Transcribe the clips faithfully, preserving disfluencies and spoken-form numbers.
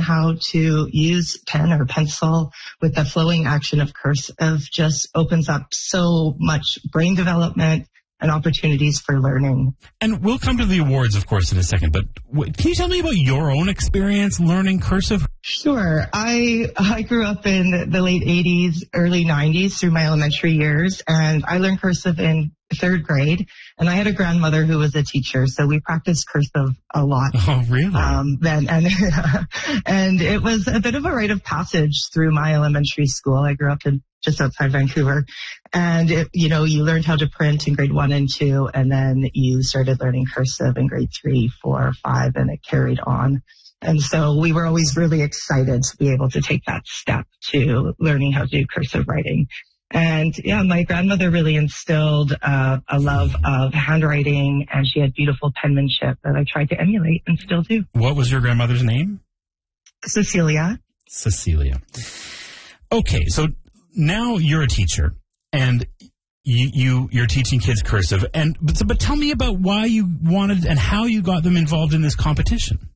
how to use pen or pencil with the flowing action of cursive just opens up so much brain development and opportunities for learning. And we'll come to the awards, of course, in a second, but w- can you tell me about your own experience learning cursive? Sure. I I grew up in the late eighties, early nineties through my elementary years, and I learned cursive in third grade, and I had a grandmother who was a teacher, so we practiced cursive a lot. Oh, really? Um, then, and, and it was a bit of a rite of passage through my elementary school. I grew up in just outside Vancouver, and it, you know, you learned how to print in grade one and two, and then you started learning cursive in grade three, four, five, and it carried on. And so we were always really excited to be able to take that step to learning how to do cursive writing. And yeah, my grandmother really instilled uh, a love of handwriting, and she had beautiful penmanship that I tried to emulate and still do. What was your grandmother's name? Cecilia. Cecilia. Okay, so now you're a teacher, and you, you you're teaching kids cursive. And but, but tell me about why you wanted and how you got them involved in this competition.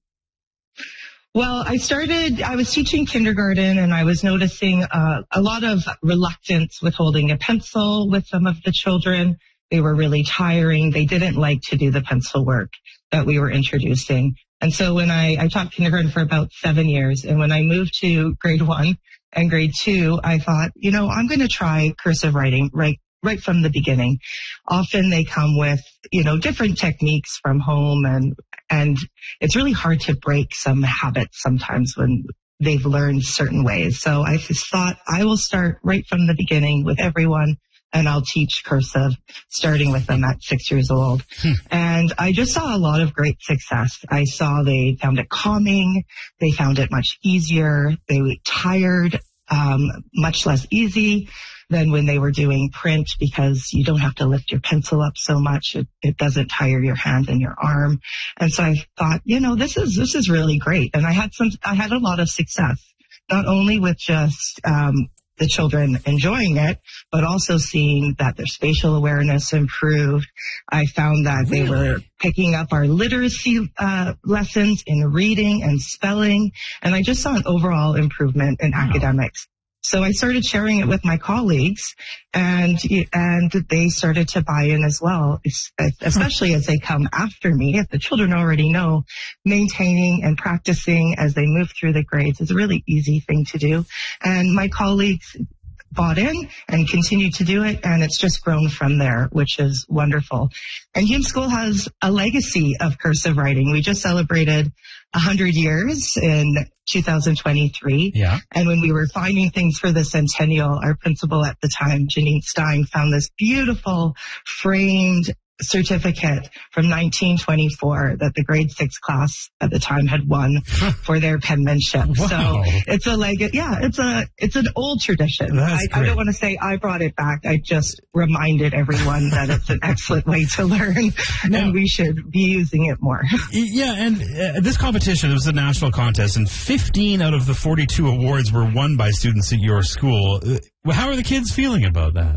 Well, I started, I was teaching kindergarten, and I was noticing uh, a lot of reluctance with holding a pencil with some of the children. They were really tiring. They didn't like to do the pencil work that we were introducing. And so when I, I taught kindergarten for about seven years, and when I moved to grade one and grade two, I thought, you know, I'm going to try cursive writing right right from the beginning. Often they come with, you know, different techniques from home, and and it's really hard to break some habits sometimes when they've learned certain ways. So I just thought I will start right from the beginning with everyone, and I'll teach cursive, starting with them at six years old. And I just saw a lot of great success. I saw they found it calming. They found it much easier. They were tired, um, much less easy than when they were doing print, because you don't have to lift your pencil up so much. It, it doesn't tire your hand and your arm. And so I thought, you know, this is, this is really great. And I had some, I had a lot of success, not only with just, um, the children enjoying it, but also seeing that their spatial awareness improved. I found that they were picking up our literacy uh, lessons in reading and spelling, and I just saw an overall improvement in wow. academics. So I started sharing it with my colleagues, and and they started to buy in as well, especially as they come after me. If the children already know, maintaining and practicing as they move through the grades is a really easy thing to do. And my colleagues bought in and continue to do it, and it's just grown from there, which is wonderful. And Hume School has a legacy of cursive writing. We just celebrated one hundred years in two thousand twenty-three. Yeah. And when we were finding things for the centennial, our principal at the time, Janine Stein, found this beautiful framed certificate from nineteen twenty-four that the grade six class at the time had won for their penmanship. Wow. So it's a like, yeah, it's a, it's an old tradition. I, I don't want to say I brought it back. I just reminded everyone that it's an excellent way to learn, now, and we should be using it more. Yeah. And uh, this competition, it was a national contest, and fifteen out of the forty-two awards were won by students at your school. Uh, how are the kids feeling about that?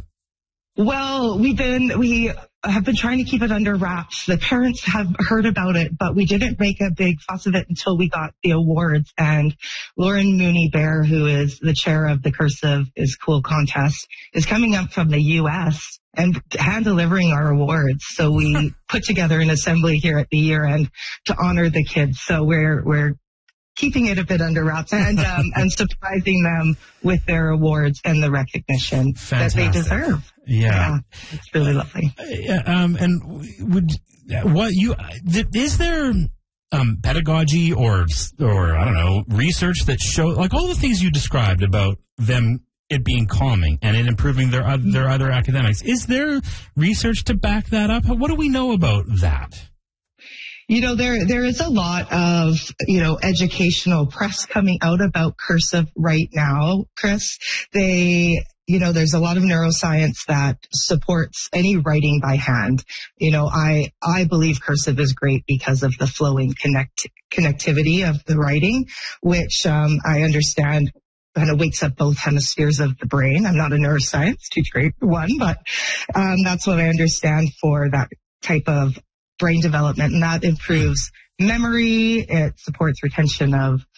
Well, we've been, we have been trying to keep it under wraps. The parents have heard about it, but we didn't make a big fuss of it until we got the awards. And Lauren Mooney Bear, who is the chair of the Cursive is Cool contest, is coming up from the U S and hand delivering our awards. So we put together an assembly here at the year end to honor the kids. So we're, we're, keeping it a bit under wraps and um, and surprising them with their awards and the recognition Fantastic. that they deserve. Yeah, yeah it's really lovely. Uh, um, and would what you is there um, pedagogy or or I don't know research that show like all the things you described about them it being calming and it improving their uh, their other academics? Is there research to back that up? What do we know about that? You know, there there is a lot of, you know, educational press coming out about cursive right now, Chris. They, you know, there's a lot of neuroscience that supports any writing by hand. You know, I I believe cursive is great because of the flowing connect connectivity of the writing, which um, I understand kind of wakes up both hemispheres of the brain. I'm not a neuroscience teacher grade one, but um, that's what I understand for that type of brain development, and that improves memory. It supports retention of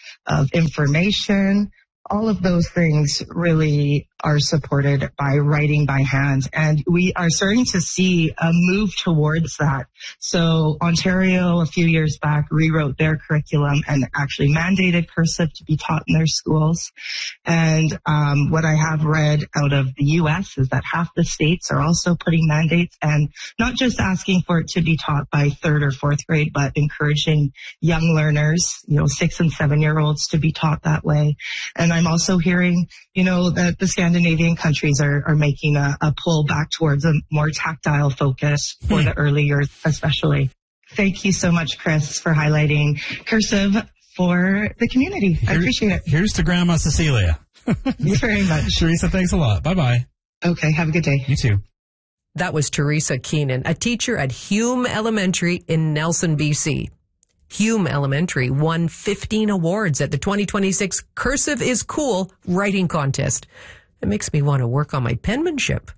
of information. All of those things really are supported by writing by hand. And we are starting to see a move towards that. So Ontario, a few years back, rewrote their curriculum and actually mandated cursive to be taught in their schools. And um, what I have read out of the U S is that half the states are also putting mandates and not just asking for it to be taught by third or fourth grade, but encouraging young learners, you know, six and seven year olds to be taught that way. And I'm also hearing, you know, that the Scandinavian countries are, are making a, a pull back towards a more tactile focus for the early years, especially. Thank you so much, Chris, for highlighting cursive for the community. Here, I appreciate it. Here's to Grandma Cecilia. Thank you very much. Teresa, thanks a lot. Bye-bye. Okay, have a good day. You too. That was Teresa Keenan, a teacher at Hume Elementary in Nelson, B C. Hume Elementary won fifteen awards at the twenty twenty-six Cursive is Cool writing contest. It makes me want to work on my penmanship.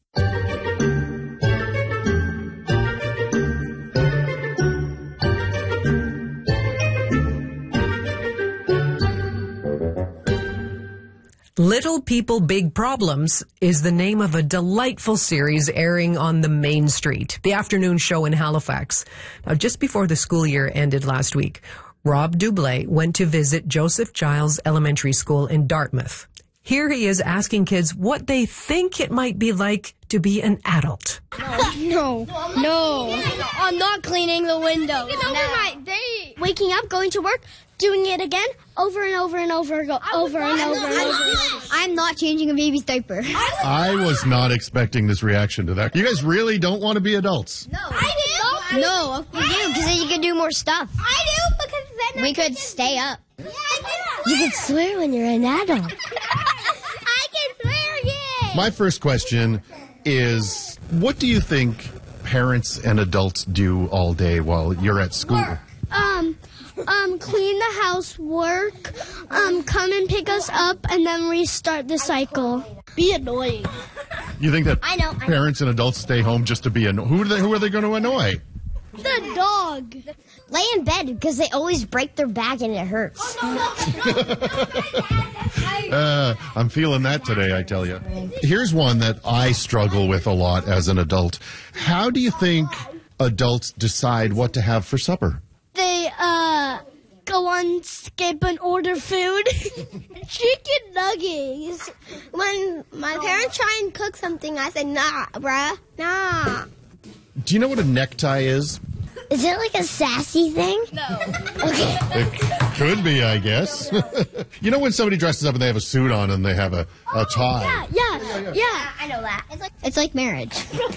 Little People, Big Problems is the name of a delightful series airing on the Main Street, the afternoon show in Halifax. Now, just before the school year ended last week, Rob Dublé went to visit Joseph Giles Elementary School in Dartmouth. Here he is asking kids what they think it might be like to be an adult. No, no, I'm not cleaning the windows. It's over my day. Waking up, going to work, doing it again, over and over and over, go, over and over and over. I'm not changing a baby's diaper. I was not expecting this reaction to that. You guys really don't want to be adults? No. I do. No, we do, because then you can do more stuff. I do, because then we could stay up. Yeah, you can swear when you're an adult. I can swear, yay! My first question is, what do you think parents and adults do all day while you're at school? Work. Um... Um, clean the house, work, um, come and pick us up, and then restart the cycle. Be annoying. You think that I know, I parents know. and adults stay home just to be annoying? Who are they, who are they going to annoy? The dog. Lay in bed, because they always break their back and it hurts. uh, I'm feeling that today, I tell you. Here's one that I struggle with a lot as an adult. How do you think adults decide what to have for supper? They, uh, go on Skip and order food. Chicken nuggets. When my parents try and cook something, I say, nah, bruh, nah. Do you know what a necktie is? Is it like a sassy thing? No. Okay. It could be, I guess. You know when somebody dresses up and they have a suit on and they have a, a tie? Yeah, yeah, yeah, yeah. yeah. I know that. It's like, it's like marriage.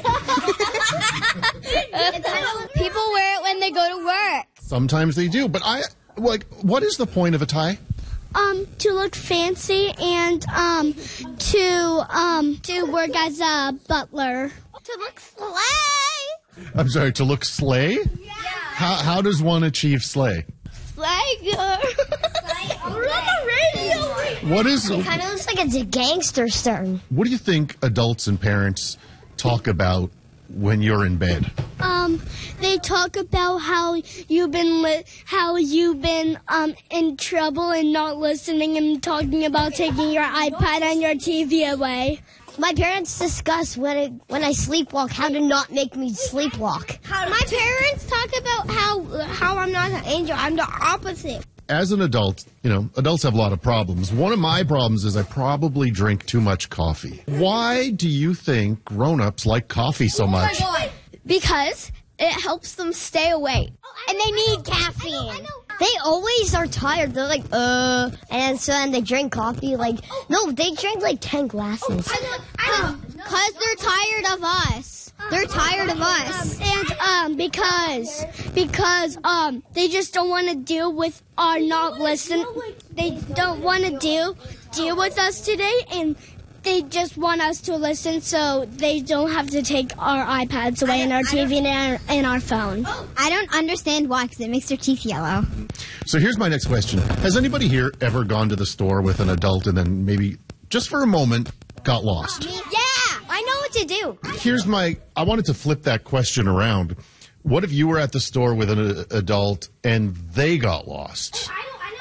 It's, people wear it when they go to work. Sometimes they do, but I, like, what is the point of a tie? Um, to look fancy and, um, to, um, to work as a butler. To look slay! I'm sorry, to look slay? Yeah. How, how does one achieve slay? Slay girl. We're on the radio. What is... It kind of looks like it's a gangster song. What do you think adults and parents talk about when you're in bed? Um, they talk about how you've been li- how you've been um in trouble and not listening and talking about taking your iPad and your T V away. My parents discuss when it, when I sleepwalk how to not make me sleepwalk. My parents talk about how how I'm not an angel. I'm the opposite. As an adult, you know, adults have a lot of problems. One of my problems is I probably drink too much coffee. Why do you think grown-ups like coffee so much? Oh my God. Because it helps them stay awake. Oh, and they need caffeine. I know, I know. They always are tired. They're like, uh, and so and they drink coffee. Like, oh. no, they drink like ten glasses. Oh, I know, I know. Because they're tired of us. They're tired of us. And um, because because um, they just don't want to deal with our not listening. They don't want to deal deal with us today, and they just want us to listen so they don't have to take our iPads away and our T V and our, and our phone. I don't understand why, because it makes their teeth yellow. So here's my next question. Has anybody here ever gone to the store with an adult and then maybe, just for a moment, got lost? Yeah, I know what to do. Here's my, I wanted to flip that question around. What if you were at the store with an uh, adult and they got lost?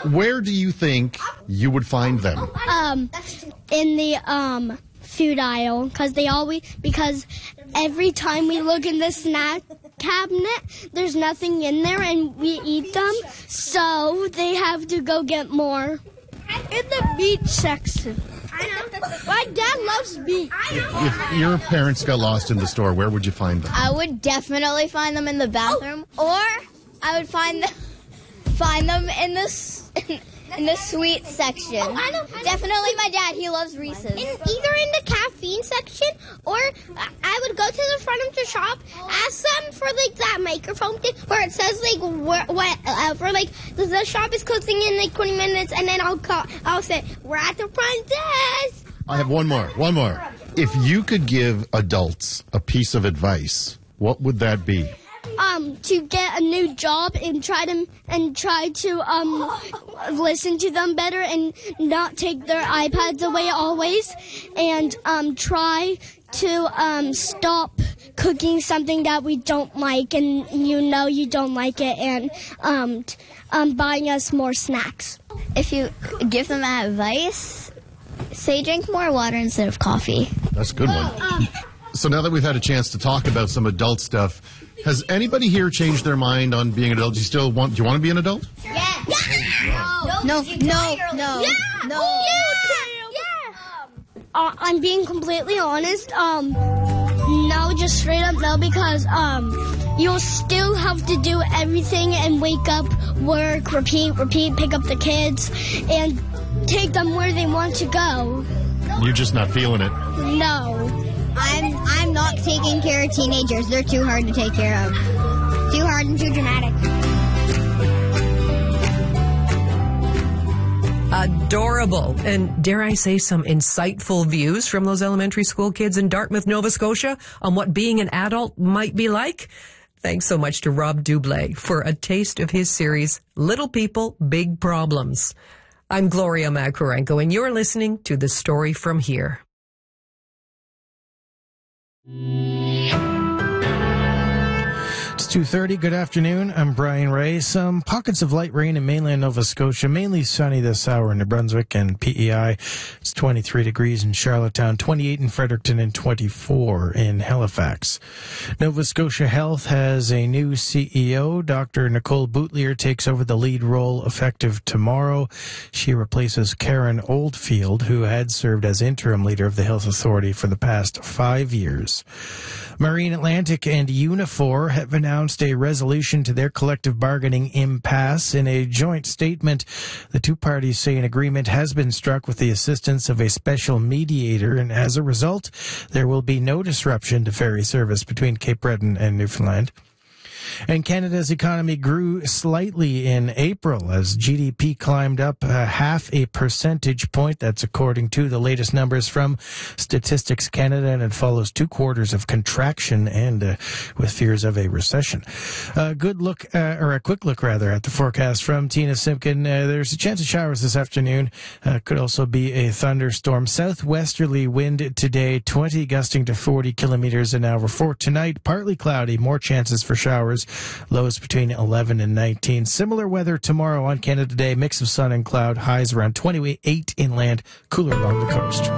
Where do you think you would find them? Um, in the um food aisle, because they always because every time we look in the snack cabinet, there's nothing in there, and we eat them, so they have to go get more. In the meat section. I know. My dad loves meat. If your parents got lost in the store, where would you find them? I would definitely find them in the bathroom, or I would find them find them in the s- in the sweet section. Oh, I know. Definitely my dad. He loves Reese's. In, either in the caffeine section, or I would go to the front of the shop, ask them for like that microphone thing where it says like where, whatever, like the shop is closing in like twenty minutes, and then I'll call. I'll say we're at the front desk. I have one more. One more. If you could give adults a piece of advice, what would that be? Um, to get a new job and try to and try to um listen to them better and not take their iPads away always, and um try to um stop cooking something that we don't like and you know you don't like it, and um t- um buying us more snacks. If you give them advice, say drink more water instead of coffee. That's a good one. So now that we've had a chance to talk about some adult stuff, has anybody here changed their mind on being an adult? Do you still want? Do you want to be an adult? Yeah. yeah. No. No. No. Yeah. No. Yeah. Yeah. Uh, I'm being completely honest. Um, no, just straight up no, because um, you'll still have to do everything and wake up, work, repeat, repeat, pick up the kids, and take them where they want to go. You're just not feeling it. No. I'm I'm not taking care of teenagers. They're too hard to take care of. Too hard and too dramatic. Adorable. And dare I say some insightful views from those elementary school kids in Dartmouth, Nova Scotia on what being an adult might be like? Thanks so much to Rob Dublé for a taste of his series, Little People, Big Problems. I'm Gloria Makarenko, and you're listening to The Story From Here. It's two thirty. Good afternoon. I'm Brian Ray. Some pockets of light rain in mainland Nova Scotia. Mainly sunny this hour in New Brunswick and P E I. It's twenty-three degrees in Charlottetown, twenty-eight in Fredericton, and twenty-four in Halifax. Nova Scotia Health has a new C E O. Doctor Nicole Boutlier takes over the lead role effective tomorrow. She replaces Karen Oldfield, who had served as interim leader of the Health Authority for the past five years. Marine Atlantic and Unifor have announced a resolution to their collective bargaining impasse. In a joint statement, the two parties say an agreement has been struck with the assistance of a special mediator, and as a result, there will be no disruption to ferry service between Cape Breton and Newfoundland. And Canada's economy grew slightly in April as G D P climbed up uh, half a percentage point. That's according to the latest numbers from Statistics Canada, and it follows two quarters of contraction and uh, with fears of a recession. A good look, uh, or a quick look rather, at the forecast from Tina Simpkin. Uh, there's a chance of showers this afternoon. Uh, could also be a thunderstorm. Southwesterly wind today, twenty gusting to forty kilometers an hour. For tonight, partly cloudy, more chances for showers. Lows between eleven and nineteen. Similar weather tomorrow on Canada Day. Mix of sun and cloud. Highs around twenty-eight inland. Cooler along the coast.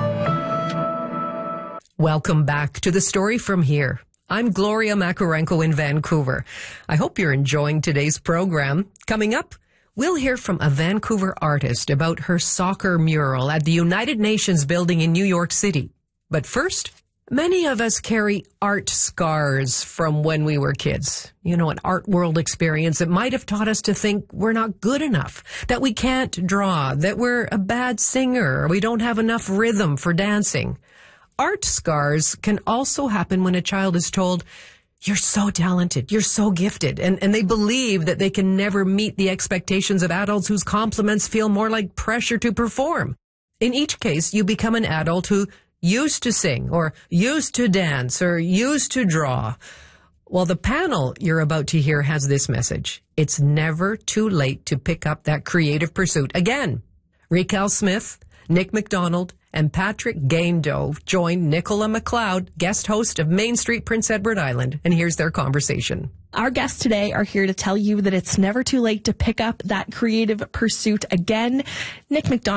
Welcome back to The Story From Here. I'm Gloria Makarenko in Vancouver. I hope you're enjoying today's program. Coming up, we'll hear from a Vancouver artist about her soccer mural at the United Nations building in New York City. But first, many of us carry art scars from when we were kids. You know, an art world experience that might have taught us to think we're not good enough, that we can't draw, that we're a bad singer, or we don't have enough rhythm for dancing. Art scars can also happen when a child is told, you're so talented, you're so gifted, and, and they believe that they can never meet the expectations of adults whose compliments feel more like pressure to perform. In each case, you become an adult who used to sing, or used to dance, or used to draw. Well, the panel you're about to hear has this message. It's never too late to pick up that creative pursuit again. Raquel Smith, Nick McDonald, and Patrick Gaindoe joined Nicola McLeod, guest host of Main Street Prince Edward Island, and here's their conversation. Our guests today are here to tell you that it's never too late to pick up that creative pursuit again. Nick McDonald